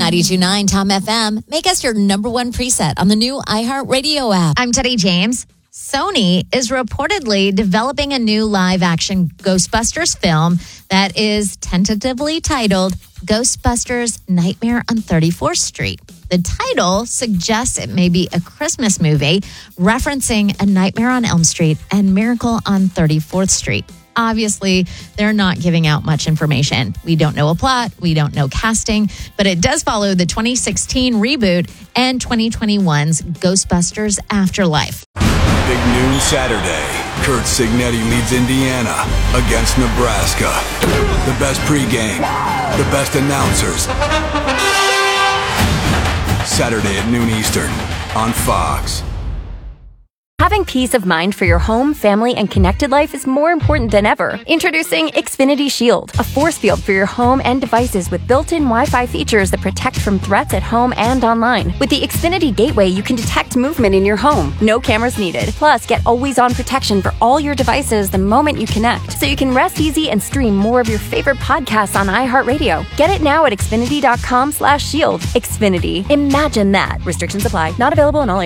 92.9 Tom FM. Make us your number one preset on the new iHeartRadio app. I'm Teddy James. Sony is reportedly developing a new live-action Ghostbusters film that is tentatively titled Ghostbusters Nightmare on 34th Street. The title suggests it may be a Christmas movie referencing A Nightmare on Elm Street and Miracle on 34th Street. Obviously, they're not giving out much information. We don't know a plot, we don't know casting, but it does follow the 2016 reboot and 2021's Ghostbusters Afterlife. Big noon Saturday. Kurt Signetti leads Indiana against Nebraska. The best pregame, the best announcers. Saturday at noon Eastern on Fox. Having peace of mind for your home, family, and connected life is more important than ever. Introducing Xfinity Shield, a force field for your home and devices with built-in Wi-Fi features that protect from threats at home and online. With the Xfinity Gateway, you can detect movement in your home. No cameras needed. Plus, get always-on protection for all your devices the moment you connect, so you can rest easy and stream more of your favorite podcasts on iHeartRadio. Get it now at Xfinity.com/shield. Xfinity. Imagine that. Restrictions apply. Not available in all areas.